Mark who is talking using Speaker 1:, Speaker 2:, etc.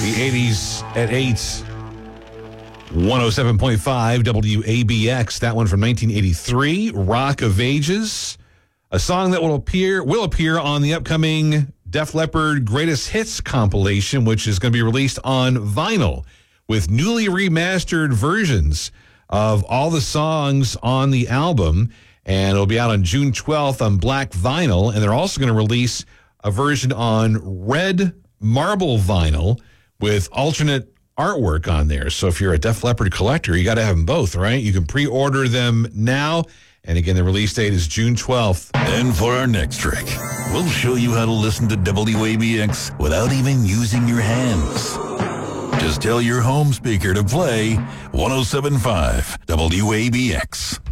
Speaker 1: The 80s at 8. 107.5 WABX. That one from 1983. Rock of Ages. A song that will appear on the upcoming Def Leppard Greatest Hits compilation, which is going to be released on vinyl with newly remastered versions of all the songs on the album. And it'll be out on June 12th on black vinyl. And they're also going to release a version on red marble vinyl with alternate artwork on there. So if you're a Def Leppard collector, you got to have them both, right? You can pre-order them now. And again, the release date is June 12th.
Speaker 2: And for our next trick, we'll show you how to listen to WABX without even using your hands. Just tell your home speaker to play 107.5 WABX.